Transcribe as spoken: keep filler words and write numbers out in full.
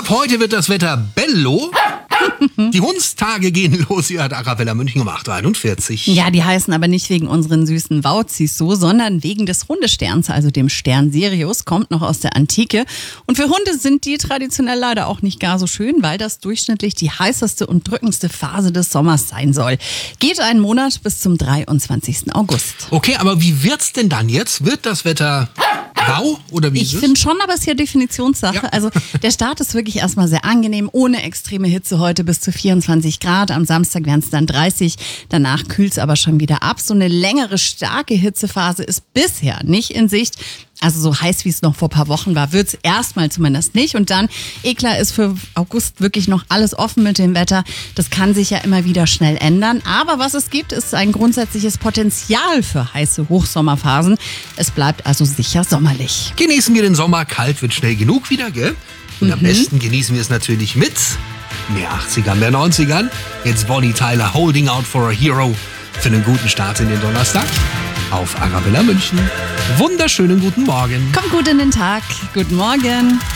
Ab heute wird das Wetter bello. Die Hundstage gehen los hier at Arabella München um acht Uhr einundvierzig. Ja, die heißen aber nicht wegen unseren süßen Wauzis so, sondern wegen des Hundesterns, also dem Stern Sirius, kommt noch aus der Antike. Und für Hunde sind die traditionell leider auch nicht gar so schön, weil das durchschnittlich die heißeste und drückendste Phase des Sommers sein soll. Geht einen Monat bis zum dreiundzwanzigsten August. Okay, aber wie wird's denn dann jetzt? Wird das Wetter rau oder wie ist Ich es? finde schon, aber es ist ja Definitionssache. Ja. Also der Start ist wirklich erstmal sehr angenehm, ohne extreme Hitze heute bis zu vierundzwanzig Grad. Am Samstag wären es dann dreißig. Danach kühlt es aber schon wieder ab. So eine längere, starke Hitzephase ist bisher nicht in Sicht. Also so heiß, wie es noch vor ein paar Wochen war, wird es erstmal zumindest nicht. Und dann, eh klar, ist für August wirklich noch alles offen mit dem Wetter. Das kann sich ja immer wieder schnell ändern. Aber was es gibt, ist ein grundsätzliches Potenzial für heiße Hochsommerphasen. Es bleibt also sicher sommerlich. Genießen wir den Sommer, kalt wird schnell genug wieder, gell? Und am besten genießen wir es natürlich mit mehr achtzigern, mehr neunzigern. Jetzt Bonnie Tyler, Holding Out for a Hero, für einen guten Start in den Donnerstag auf Arabella München. Wunderschönen guten Morgen. Kommt gut in den Tag. Guten Morgen.